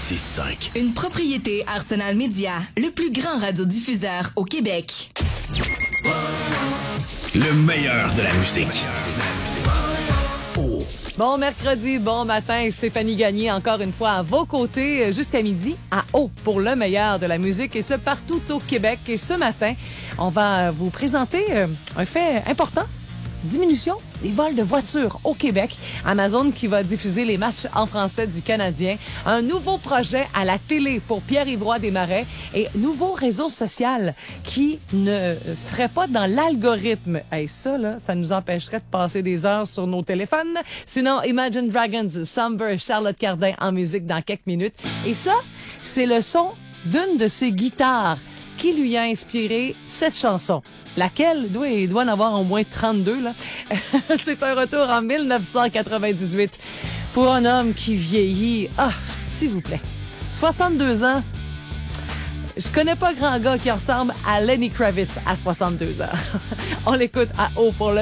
106.5. Une propriété Arsenal Media, le plus grand radiodiffuseur au Québec. Le meilleur de la musique. Bon mercredi, bon matin, Stéphanie Gagné encore une fois à vos côtés jusqu'à midi à O pour le meilleur de la musique et ce partout au Québec. Et ce matin, on va vous présenter un fait important. Diminution des vols de voitures au Québec. Amazon qui va diffuser les matchs en français du Canadien. Un nouveau projet à la télé pour Pierre-Yves Roy Desmarais et nouveau réseau social qui ne ferait pas dans l'algorithme. Et ça, là, ça nous empêcherait de passer des heures sur nos téléphones. Sinon, Imagine Dragons, Somber, Charlotte Cardin en musique dans quelques minutes. Et ça, c'est le son d'une de ses guitares qui lui a inspiré cette chanson. Laquelle il doit en avoir au moins 32, là. C'est un retour en 1998 pour un homme qui vieillit. Ah, s'il vous plaît. 62 ans. Je connais pas grand gars qui ressemble à Lenny Kravitz à 62 ans. On l'écoute à haut pour le